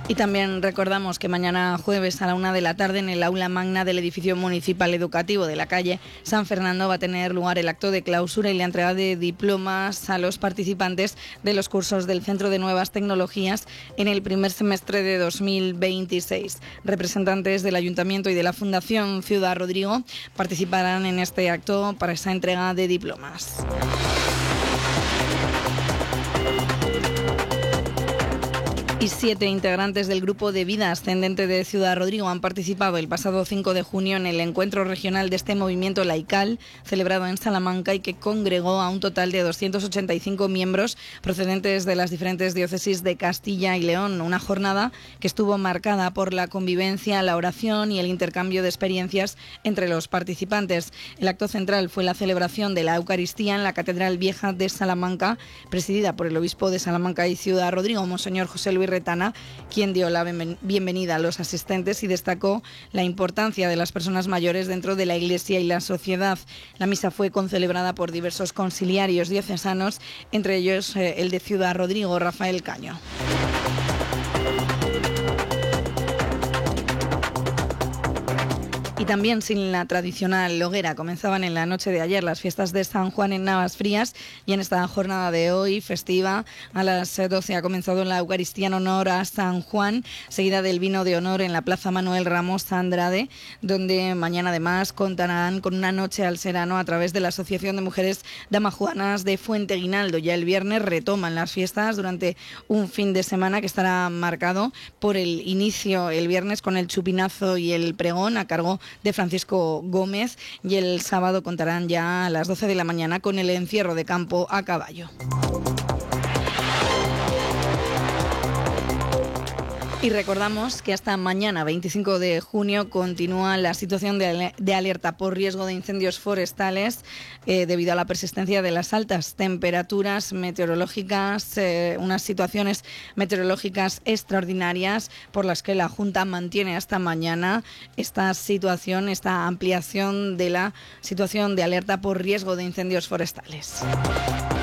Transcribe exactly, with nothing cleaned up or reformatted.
Y también recordamos que mañana jueves a la una de la tarde en el aula magna del edificio municipal educativo de la calle San Fernando va a tener lugar el acto de clausura y la entrega de diplomas a los participantes de los cursos del Centro de Nuevas Tecnologías en el primer semestre de dos mil veintiséis. Representantes del Ayuntamiento y de la Fundación Ciudad Rodrigo participarán en este acto para esa entrega de diplomas. Y siete integrantes del Grupo de Vida Ascendente de Ciudad Rodrigo han participado el pasado cinco de junio en el encuentro regional de este movimiento laical celebrado en Salamanca y que congregó a un total de doscientos ochenta y cinco miembros procedentes de las diferentes diócesis de Castilla y León. Una jornada que estuvo marcada por la convivencia, la oración y el intercambio de experiencias entre los participantes. El acto central fue la celebración de la Eucaristía en la Catedral Vieja de Salamanca, presidida por el obispo de Salamanca y Ciudad Rodrigo, Monseñor José Luis Retana, quien dio la bienvenida a los asistentes y destacó la importancia de las personas mayores dentro de la Iglesia y la sociedad. La misa fue concelebrada por diversos conciliarios diocesanos, entre ellos eh, el de Ciudad Rodrigo, Rafael Caño. Y también sin la tradicional hoguera. Comenzaban en la noche de ayer las fiestas de San Juan en Navas Frías y en esta jornada de hoy, festiva, a las doce ha comenzado la Eucaristía en honor a San Juan, seguida del vino de honor en la Plaza Manuel Ramos Andrade, donde mañana además contarán con una noche al serano a través de la Asociación de Mujeres Damajuanas de Fuente Guinaldo. Ya el viernes retoman las fiestas durante un fin de semana que estará marcado por el inicio el viernes con el chupinazo y el pregón a cargo de Francisco Gómez, y el sábado contarán ya a las doce de la mañana con el encierro de campo a caballo. Y recordamos que hasta mañana, veinticinco de junio, continúa la situación de, de alerta por riesgo de incendios forestales eh, debido a la persistencia de las altas temperaturas meteorológicas, eh, unas situaciones meteorológicas extraordinarias por las que la Junta mantiene hasta mañana esta situación, esta ampliación de la situación de alerta por riesgo de incendios forestales.